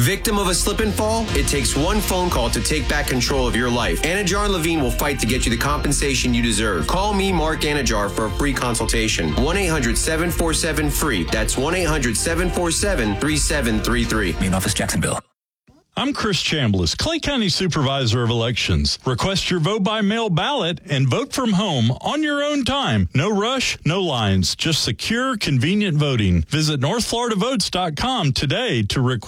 Victim of a slip and fall? It takes one phone call to take back control of your life. Anajar and Levine will fight to get you the compensation you deserve. Call me, Mark Anajar, for a free consultation. 1-800-747-FREE. That's 1-800-747-3733. Main office, Jacksonville. I'm Chris Chambliss, Clay County Supervisor of Elections. Request your vote by mail ballot and vote from home on your own time. No rush, no lines, just secure, convenient voting. Visit northfloridavotes.com today to request